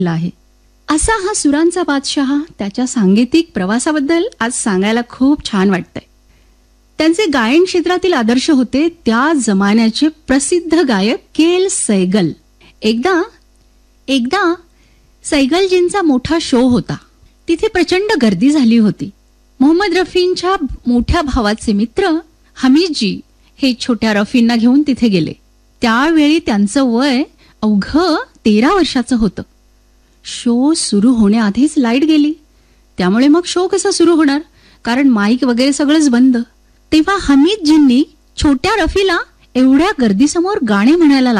आहे. असा हा सुरांचा बादशहा त्याच्या सांगीतिक प्रवासाबद्दल आज सांगायला खूप छान वाटतंय. त्यांचे गायन क्षेत्रातील आदर्श होते त्या जमान्याचे प्रसिद्ध गायक के.एल. सैगल. एकदा सैगलजींचा मोठा शो होता. तिथे प्रचंड गर्दी झाली होती. मोहम्मद रफींच्या मोठ्या भावाचे मित्र हमीदजी हे छोट्या रफींना घेऊन तिथे गेले. त्यावेळी त्यांचं वय अवघं 13 वर्षाचं होतं. शो सुरू होण्याआधीच लाईट गेली. त्यामुळे मग शो कसा सुरू होणार, कारण माईक वगैरे सगळंच बंद. तेव्हा हमीदजींनी छोट्या रफीला एवढ्या गर्दीसमोर गाणे म्हणायला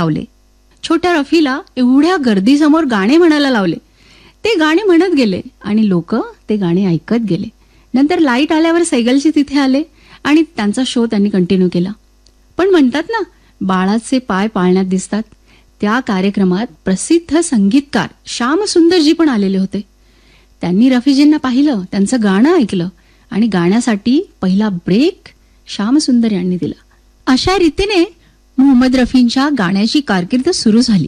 लावले. ते गाणे म्हणत गेले आणि लोक ते गाणे ऐकत गेले. नंतर लाईट आल्यावर सैगलजी तिथे आले आणि त्यांचा शो त्यांनी कंटिन्यू केला. पण म्हणतात ना, बाळाचे पाय पाळण्यात दिसतात. त्या कार्यक्रमात प्रसिद्ध संगीतकार श्यामसुंदरजी पण आलेले होते. त्यांनी रफीजींना पाहिलं, त्यांचं गाणं ऐकलं आणि गाण्यासाठी पहिला ब्रेक श्यामसुंदर यांनी दिला. अशा रीतीने मोहम्मद रफींच्या गाण्याची कारकीर्द सुरू झाली.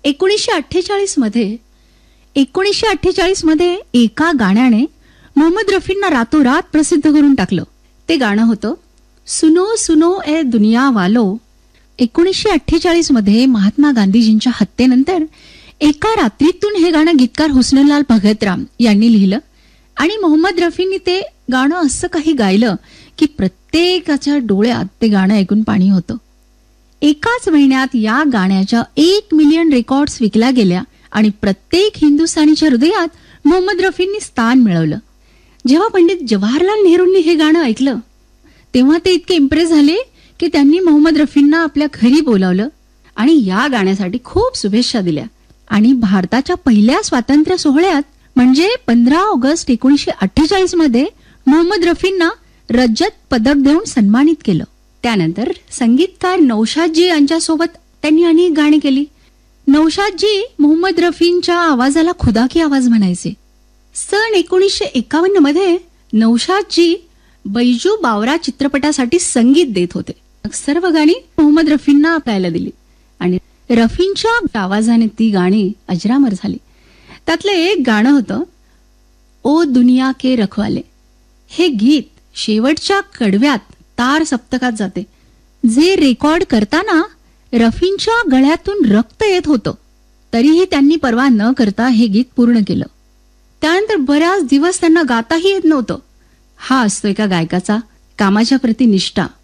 1948 मध्ये एका गाण्याने मोहम्मद रफींना रातोरात प्रसिद्ध करून टाकलं. ते गाणं होतं सुनो सुनो ए दुनिया वालो. 1948 मध्ये महात्मा गांधीजींच्या हत्येनंतर एका रात्रीतून हे गाणं गीतकार हुस्नलाल भगतराम यांनी लिहिलं आणि मोहम्मद रफींनी ते गाणं असं काही गायलं की प्रत्येकाच्या डोळ्यात ते गाणं ऐकून पाणी होतं. एकाच महिन्यात या गाण्याच्या 1 मिलियन रेकॉर्ड्स विकल्या गेल्या आणि प्रत्येक हिंदुस्थानीच्या हृदयात मोहम्मद रफींनी स्थान मिळवलं. जेव्हा पंडित जवाहरलाल नेहरूंनी हे गाणं ऐकलं तेव्हा ते इतके इम्प्रेस झाले की त्यांनी मोहम्मद रफींना आपल्या घरी बोलावलं आणि या गाण्यासाठी खूप शुभेच्छा दिल्या. आणि भारताच्या पहिल्या स्वातंत्र्य सोहळ्यात म्हणजे 15 ऑगस्ट 1948 मध्ये मोहम्मद रफींना रजत पदक देऊन सन्मानित केलं. त्यानंतर संगीतकार नौशादजी यांच्यासोबत त्यांनी अनेक गाणी केली. नौशादजी मोहम्मद रफींच्या आवाजाला खुदा की आवाज म्हणायचे. सन 1951 मध्ये नौशादजी बैजू बावरा चित्रपटासाठी संगीत देत होते. सर्व गाणी मोहम्मद रफींना गायला दिली आणि रफींच्या आवाजाने ती गाणी अजरामर झाली. त्यातलं एक गाणं होतं ओ दुनिया के रखवाले. हे गीत शेवटच्या कडव्यात तार सप्तकात जाते. जे रेकॉर्ड करताना रफींच्या गळ्यातून रक्त येत होतं, तरीही त्यांनी पर्वा न करता हे गीत पूर्ण केलं. त्यानंतर बऱ्याच दिवस त्यांना गाताही येत नव्हतं. हा असतो एका गायकाचा कामाच्या प्रती निष्ठा.